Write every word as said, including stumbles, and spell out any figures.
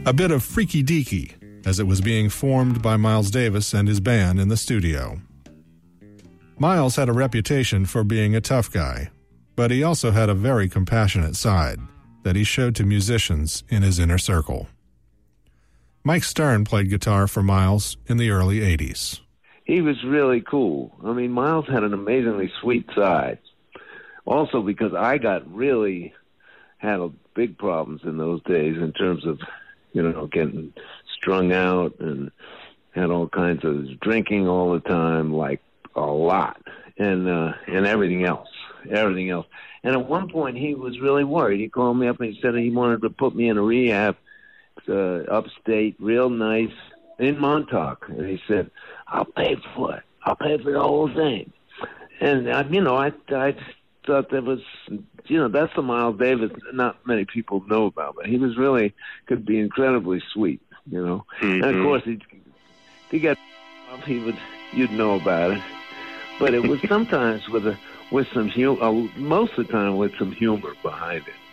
a bit of freaky deaky as it was being formed by Miles Davis and his band in the studio. Miles had a reputation for being a tough guy, but he also had a very compassionate side that he showed to musicians in his inner circle. Mike Stern played guitar for Miles in the early eighties. He was really cool. I mean, Miles had an amazingly sweet side. Also because I got really had a big problems in those days in terms of, you know, getting strung out and had all kinds of drinking all the time, like a lot, and uh, and everything else, everything else. And at one point he was really worried. He called me up and he said he wanted to put me in a rehab uh, upstate, real nice, in Montauk. And he said, I'll pay for it. I'll pay for the whole thing. And, uh, you know, I, I thought that was, you know, that's the Miles Davis not many people know about, but he was really, could be incredibly sweet, you know. Mm-hmm. And, of course, he, he got, he would, you'd know about it. But it was sometimes with a, with some humor, uh, most of the time with some humor behind it.